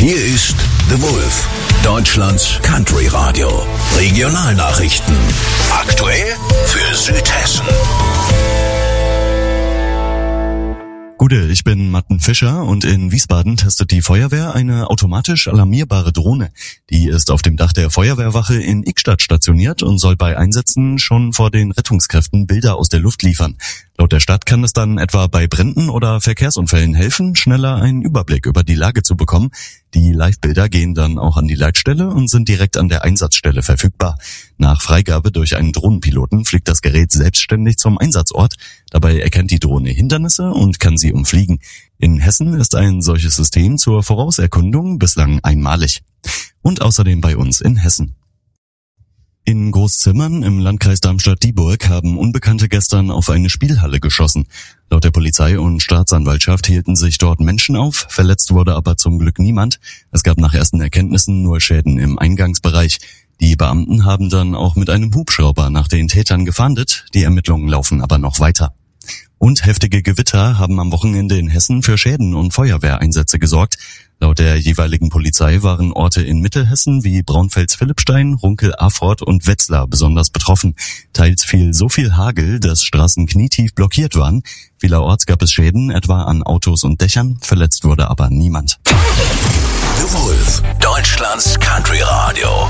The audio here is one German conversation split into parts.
Hier ist The Wolf, Deutschlands Country Radio. Regionalnachrichten. Aktuell für Südhessen. Gute, ich bin Matten Fischer und in Wiesbaden testet die Feuerwehr eine automatisch alarmierbare Drohne. Die ist auf dem Dach der Feuerwehrwache in Ickstadt stationiert und soll bei Einsätzen schon vor den Rettungskräften Bilder aus der Luft liefern. Laut der Stadt kann es dann etwa bei Bränden oder Verkehrsunfällen helfen, schneller einen Überblick über die Lage zu bekommen. Die Live-Bilder gehen dann auch an die Leitstelle und sind direkt an der Einsatzstelle verfügbar. Nach Freigabe durch einen Drohnenpiloten fliegt das Gerät selbstständig zum Einsatzort. Dabei erkennt die Drohne Hindernisse und kann sie umfliegen. In Hessen ist ein solches System zur Vorauserkundung bislang einmalig. Und außerdem bei uns in Hessen. In Großzimmern im Landkreis Darmstadt-Dieburg haben Unbekannte gestern auf eine Spielhalle geschossen. Laut der Polizei und Staatsanwaltschaft hielten sich dort Menschen auf, verletzt wurde aber zum Glück niemand. Es gab nach ersten Erkenntnissen nur Schäden im Eingangsbereich. Die Beamten haben dann auch mit einem Hubschrauber nach den Tätern gefahndet, die Ermittlungen laufen aber noch weiter. Und heftige Gewitter haben am Wochenende in Hessen für Schäden und Feuerwehreinsätze gesorgt. Laut der jeweiligen Polizei waren Orte in Mittelhessen wie Braunfels-Philippstein, Runkel-Afort und Wetzlar besonders betroffen. Teils fiel so viel Hagel, dass Straßen knietief blockiert waren. Vielerorts gab es Schäden, etwa an Autos und Dächern. Verletzt wurde aber niemand. The Wolf, Deutschlands Country Radio.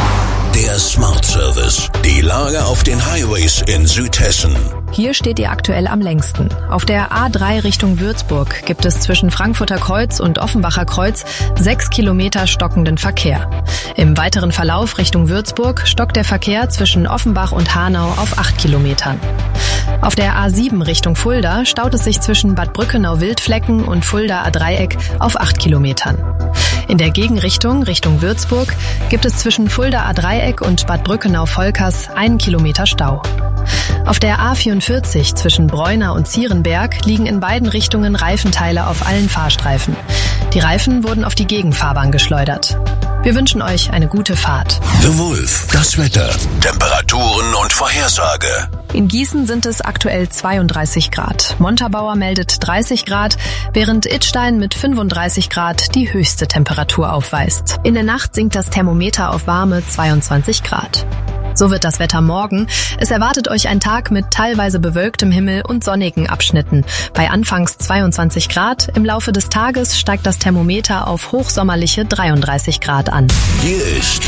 Der Smart Service. Die Lage auf den Highways in Südhessen. Hier steht ihr aktuell am längsten. Auf der A3 Richtung Würzburg gibt es zwischen Frankfurter Kreuz und Offenbacher Kreuz 6 Kilometer stockenden Verkehr. Im weiteren Verlauf Richtung Würzburg stockt der Verkehr zwischen Offenbach und Hanau auf 8 Kilometern. Auf der A7 Richtung Fulda staut es sich zwischen Bad Brückenau-Wildflecken und Fulda Dreieck auf 8 Kilometern. In der Gegenrichtung Richtung Würzburg gibt es zwischen Fulda Dreieck und Bad Brückenau-Volkers 1 Kilometer Stau. Auf der A44 zwischen Breuna und Zierenberg liegen in beiden Richtungen Reifenteile auf allen Fahrstreifen. Die Reifen wurden auf die Gegenfahrbahn geschleudert. Wir wünschen euch eine gute Fahrt. The Wolf, das Wetter, Temperaturen und Vorhersage. In Gießen sind es aktuell 32 Grad. Montabaur meldet 30 Grad, während Idstein mit 35 Grad die höchste Temperatur aufweist. In der Nacht sinkt das Thermometer auf warme 22 Grad. So wird das Wetter morgen. Es erwartet euch ein Tag mit teilweise bewölktem Himmel und sonnigen Abschnitten. Bei anfangs 22 Grad, im Laufe des Tages steigt das Thermometer auf hochsommerliche 33 Grad an. Hier ist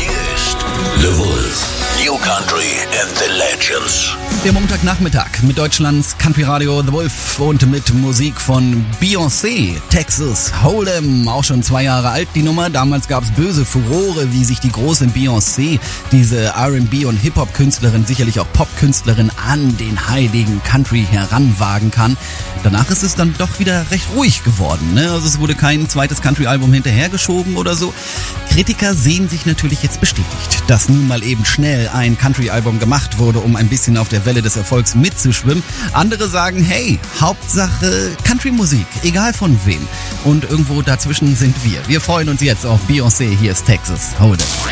The Wolf, New Country and the Legends. Der Montagnachmittag mit Deutschlands Country Radio The Wolf und mit Musik von Beyoncé, Texas Hold'em, auch schon 2 Jahre alt die Nummer. Damals gab es böse Furore, wie sich die große Beyoncé, diese R&B- und Hip-Hop-Künstlerin, sicherlich auch Pop-Künstlerin, an den heiligen Country heranwagen kann. Danach ist es dann doch wieder recht ruhig geworden, ne? Also es wurde kein zweites Country-Album hinterhergeschoben oder so. Kritiker sehen sich natürlich jetzt bestätigt, dass nun mal eben schnell ein Country-Album gemacht wurde, um ein bisschen auf der Welle des Erfolgs mitzuschwimmen. Andere sagen, hey, Hauptsache Country-Musik, egal von wem. Und irgendwo dazwischen sind wir. Wir freuen uns jetzt auf Beyoncé, hier ist Texas Hold'em.